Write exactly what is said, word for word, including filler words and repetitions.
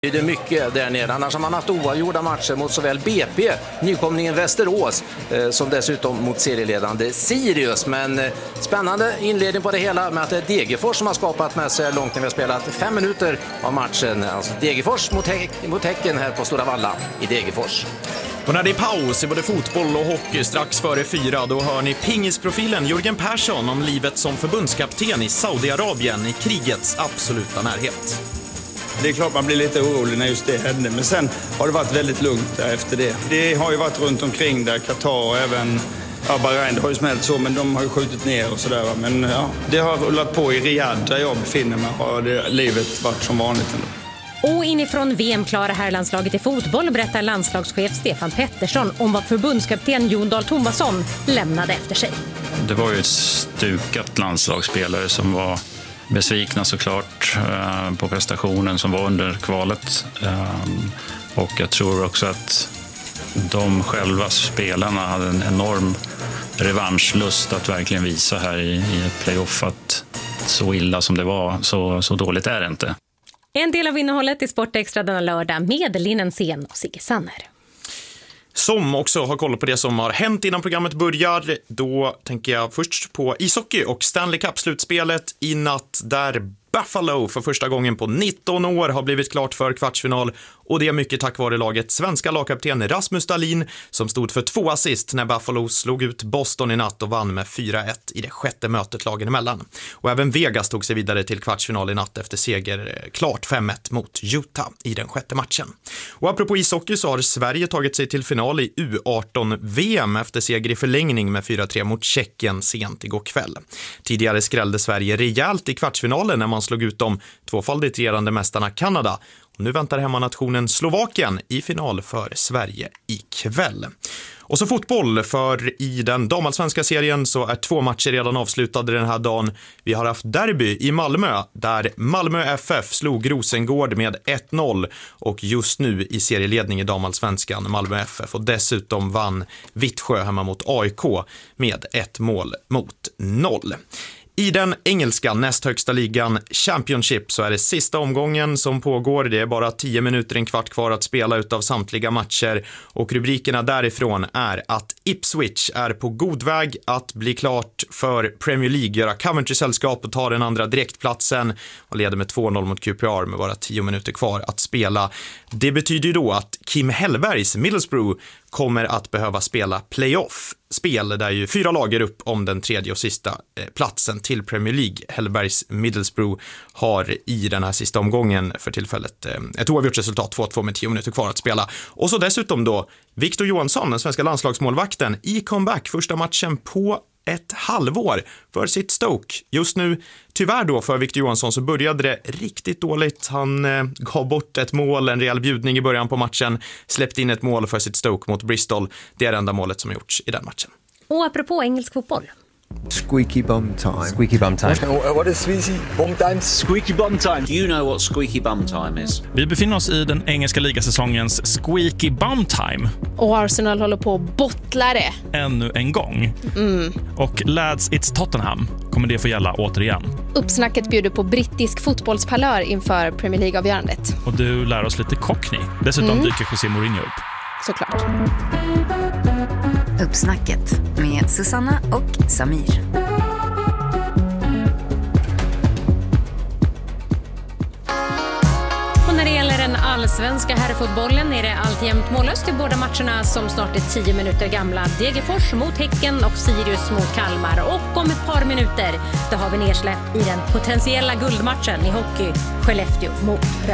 Det är mycket där nere. Annars har man haft oavgjorda matcher mot såväl B P, nykomlingen Västerås, eh, som dessutom mot serieledande Sirius. Men eh, spännande inledning på det hela med att det är Degerfors som har skapat med sig långt när vi har spelat fem minuter av matchen. Alltså Degerfors mot, Häck, mot Häcken här på Stora Valla i Degerfors. Och när det är paus i både fotboll och hockey strax före fyra, då hör ni pingisprofilen Jörgen Persson om livet som förbundskapten i Saudiarabien i krigets absoluta närhet. Det är klart man blir lite orolig när just det hände, men sen har det varit väldigt lugnt där efter det. Det har ju varit runt omkring där, Qatar och även ja, Bahrain, det har ju smält så, men de har ju skjutit ner och sådär. Men ja, det har rullat på i Riyadh där jag befinner mig, har det, livet varit som vanligt ändå. Och inifrån V M-klara herrlandslaget i fotboll berättar landslagschef Stefan Pettersson om vad förbundskapten Jon Dahl Tomasson lämnade efter sig. Det var ju ett stukat landslagsspelare som var besvikna såklart eh, på prestationen som var under kvalet. Eh, och jag tror också att de själva, spelarna, hade en enorm revanschlust att verkligen visa här i, i ett playoff att så illa som det var, så, så dåligt är det inte. En del av innehållet i Sportextra denna lördag med Linnen Sen och Sigge Sanner. Som också har koll på det som har hänt innan programmet börjar. Då tänker jag först på ishockey och Stanley Cup-slutspelet i natt där Buffalo för första gången på nitton år har blivit klart för kvartsfinal, och det är mycket tack vare laget svenska lagkapten Rasmus Dahlin som stod för två assist när Buffalo slog ut Boston i natt och vann med fyra ett i det sjätte mötet lagen emellan. Och även Vegas tog sig vidare till kvartsfinal i natt efter seger klart fem ett mot Utah i den sjätte matchen. Och apropå ishockey så har Sverige tagit sig till final i U arton V M efter seger i förlängning med fyra tre mot Tjeckien sent igår kväll. Tidigare skrällde Sverige rejält i kvartsfinalen när man slog ut de tvåfaldigt regerande mästarna Kanada. Och nu väntar hemmanationen Slovakien i final för Sverige ikväll. Och så fotboll, för i den damallsvenska serien så är två matcher redan avslutade den här dagen. Vi har haft derby i Malmö där Malmö F F slog Rosengård med ett noll och just nu i serieledning i damallsvenskan Malmö F F, och dessutom vann Vittsjö hemma mot A I K med ett mål mot noll. I den engelska näst högsta ligan Championship så är det sista omgången som pågår. Det är bara tio minuter, en kvart kvar att spela utav samtliga matcher, och rubrikerna därifrån är att Ipswich är på god väg att bli klart för Premier League, göra Coventry sällskap och ta den andra direktplatsen, och leder med två noll mot Q P R med bara tio minuter kvar att spela. Det betyder ju då att Kim Hellbergs Middlesbrough kommer att behöva spela playoff. Spel där ju fyra lag är upp om den tredje och sista eh, platsen till Premier League. Hellbergs Middlesbrough har i den här sista omgången för tillfället eh, ett oavgjort resultat, två två med tio minuter kvar att spela. Och så dessutom då Victor Johansson, den svenska landslagsmålvakten, i comeback första matchen på ett halvår för sitt Stoke. Just nu, tyvärr då för Victor Johansson, så började det riktigt dåligt. Han eh, gav bort ett mål, en rejäl bjudning i början på matchen, släppte in ett mål för sitt Stoke mot Bristol. Det är det enda målet som har gjorts i den matchen. Och apropå engelsk fotboll. Squeaky bum time. Squeaky bum time. What is squeaky bum time? Squeaky bum time. Do you know what squeaky bum time is? Vi befinner oss i den engelska ligasäsongens squeaky bum time. Och Arsenal håller på att bottla det. Ännu en gång. Mm. Och lads, it's Tottenham. Kommer det få gälla återigen? Uppsnacket bjuder på brittisk fotbollspalör inför Premier League-avgörandet. Och du lär oss lite Cockney. Dessutom mm. dyker José Mourinho upp. Såklart. Uppsnacket med Susanna och Samir. Och när det gäller den allsvenska herrfotbollen är det alltjämt mållöst i båda matcherna som snart är tio minuter gamla. Degerfors mot Häcken och Sirius mot Kalmar. Och om ett par minuter då har vi nedsläpp i den potentiella guldmatchen i hockey, Skellefteå mot Rögle.